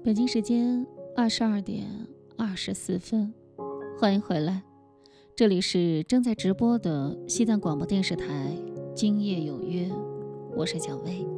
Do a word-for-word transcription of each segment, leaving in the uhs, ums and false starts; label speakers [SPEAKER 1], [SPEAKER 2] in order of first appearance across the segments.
[SPEAKER 1] 北京时间二十二点二十四分，欢迎回来，这里是正在直播的西藏广播电视台今夜有约，我是小薇。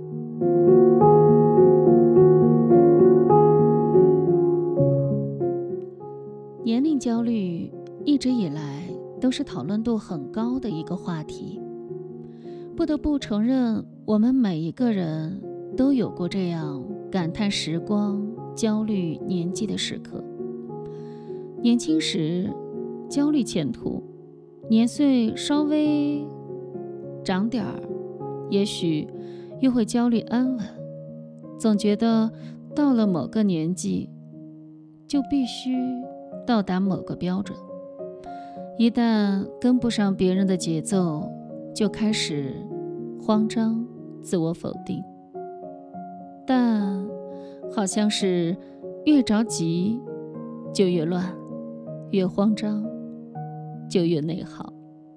[SPEAKER 1] 年龄焦虑一直以来都是讨论度很高的一个话题，不得不承认，我们每一个人都有过这样感叹时光、焦虑年纪的时刻。年轻时焦虑前途，年岁稍微长点儿，也许又会焦虑安稳，总觉得到了某个年纪就必须到达某个标准，一旦跟不上别人的节奏，就开始慌张、自我否定。但好像是越着急就越乱，越慌张就越内耗。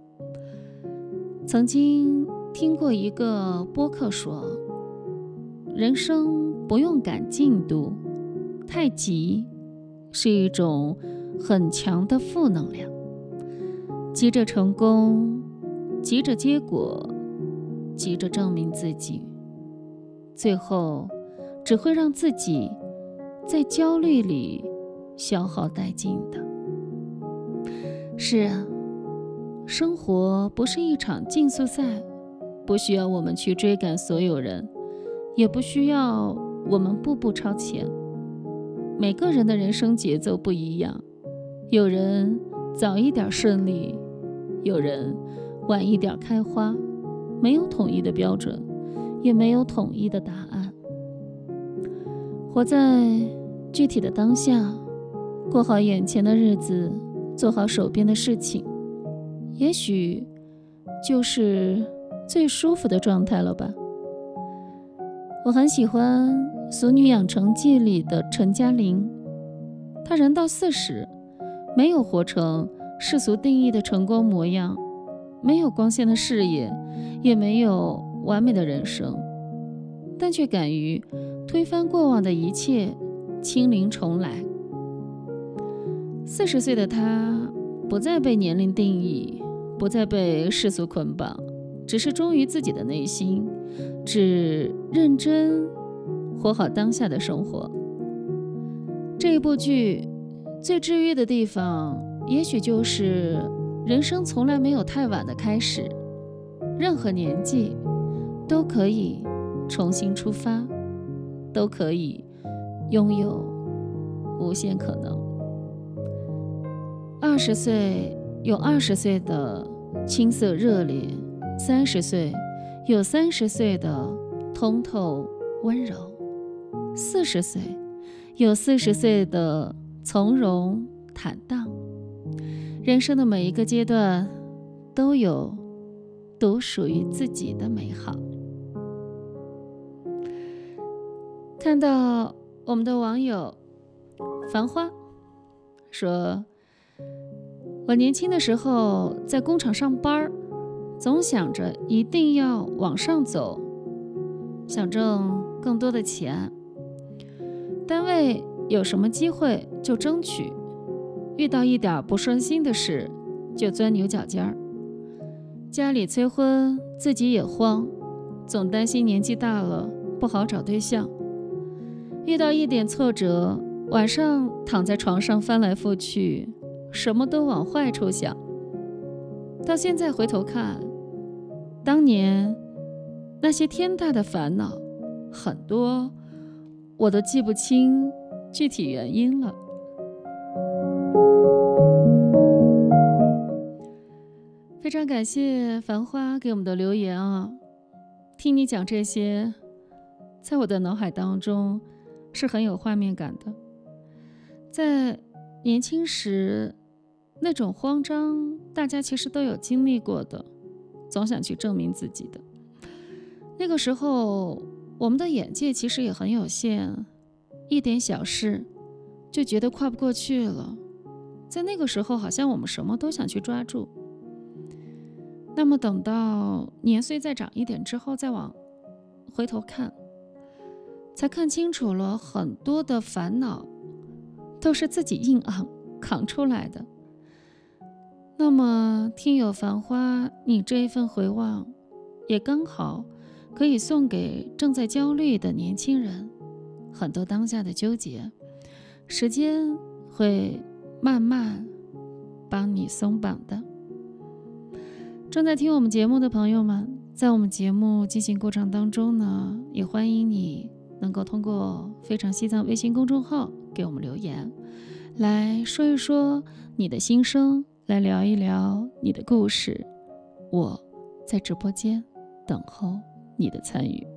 [SPEAKER 1] 曾经听过一个播客说，人生不用赶进度，太急是一种很强的负能量，急着成功，急着结果，急着证明自己，最后只会让自己在焦虑里消耗殆尽的。是啊，生活不是一场竞速赛，不需要我们去追赶所有人，也不需要我们步步超前。每个人的人生节奏不一样，有人早一点顺利，有人晚一点开花，没有统一的标准，也没有统一的答案。活在具体的当下，过好眼前的日子，做好手边的事情，也许就是最舒服的状态了吧。我很喜欢《俗女养成记》里的陈嘉玲，她人到四十，没有活成世俗定义的成功模样，没有光鲜的事业，也没有完美的人生，但却敢于推翻过往的一切，清零重来。四十岁的她不再被年龄定义，不再被世俗捆绑，只是忠于自己的内心，只认真活好当下的生活。这一部剧最治愈的地方，也许就是人生从来没有太晚的开始，任何年纪都可以重新出发，都可以拥有无限可能。二十岁有二十岁的青涩热烈，三十岁有三十岁的通透温柔，四十岁有四十岁的从容坦荡。人生的每一个阶段都有独属于自己的美好。看到我们的网友繁花说，我年轻的时候在工厂上班，总想着一定要往上走，想挣更多的钱，单位有什么机会就争取，遇到一点不顺心的事就钻牛角尖儿。家里催婚，自己也慌，总担心年纪大了不好找对象。遇到一点挫折，晚上躺在床上翻来覆去，什么都往坏处想。到现在回头看，当年那些天大的烦恼，很多我都记不清具体原因了。非常感谢繁花给我们的留言啊！听你讲这些，在我的脑海当中是很有画面感的。在年轻时那种慌张，大家其实都有经历过的，总想去证明自己的。那个时候我们的眼界其实也很有限，一点小事就觉得跨不过去了。在那个时候好像我们什么都想去抓住，那么等到年岁再长一点之后再往回头看， 才看清楚了很多的烦恼都是自己硬昂扛出来的。那么听友繁花，你这一份回望也刚好可以送给正在焦虑的年轻人，很多当下的纠结，时间会慢慢帮你松绑的。正在听我们节目的朋友们，在我们节目进行过程当中呢，也欢迎你能够通过非常西藏微信公众号给我们留言，来说一说你的心声，来聊一聊你的故事。我在直播间等候你的参与。